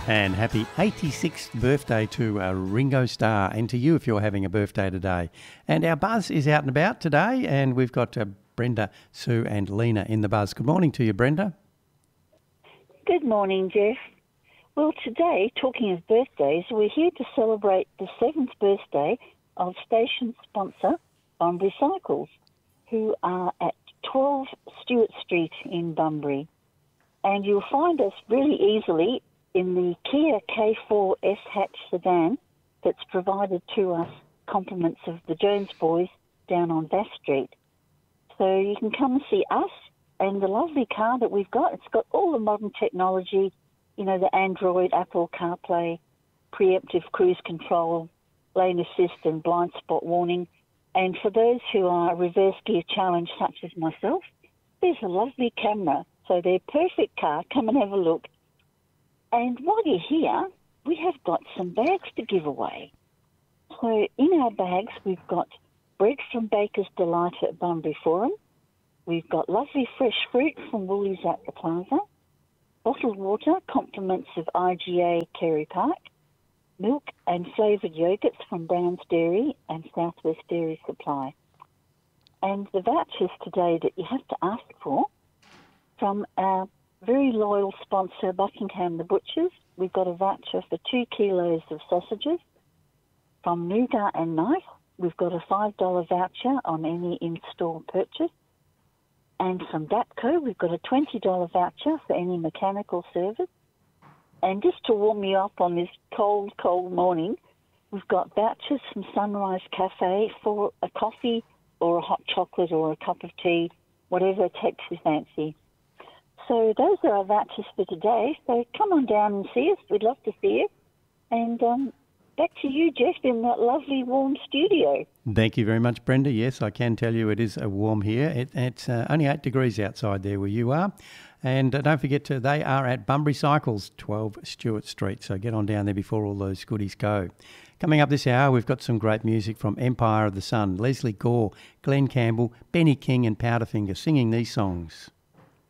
And happy 86th birthday to Ringo Starr, and to you if you're having a birthday today. And our buzz is out and about today, and we've got Brenda, Sue and Lena in the buzz. Good morning to you, Brenda. Good morning, Jeff. Well, today, talking of birthdays, we're here to celebrate the 7th birthday of station sponsor Bunbury Cycles, who are at 12 Stewart Street in Bunbury. And you'll find us really easily in the Kia K4 S-hatch sedan that's provided to us, compliments of the Jones boys down on Bass Street. So you can come and see us and the lovely car that we've got. It's got all the modern technology, you know, the Android, Apple CarPlay, preemptive cruise control, lane assist and blind spot warning. And for those who are reverse gear challenged, such as myself, there's a lovely camera. So they're a perfect car. Come and have a look. And while you're here, we have got some bags to give away. So in our bags, we've got bread from Baker's Delight at Bunbury Forum. We've got lovely fresh fruit from Woolies at the Plaza. Bottled water, compliments of IGA Kerry Park. Milk and flavoured yogurts from Brown's Dairy and Southwest Dairy Supply. And the vouchers today that you have to ask for from our very loyal sponsor, Buckingham the Butchers. We've got a voucher for 2 kilos of sausages. From Nougat and Knife, we've got a $5 voucher on any in-store purchase. And from Dapco, we've got a $20 voucher for any mechanical service. And just to warm you up on this cold, cold morning, we've got vouchers from Sunrise Cafe for a coffee or a hot chocolate or a cup of tea, whatever takes your fancy. So those are our vouchers for today. So come on down and see us. We'd love to see you. And back to you, Jeff, in that lovely warm studio. Thank you very much, Brenda. Yes, I can tell you it is warm here. It's only 8 degrees outside there where you are. And don't forget, they are at Bunbury Cycles, 12 Stewart Street. So get on down there before all those goodies go. Coming up this hour, we've got some great music from Empire of the Sun, Leslie Gore, Glenn Campbell, Benny King and Powderfinger singing these songs.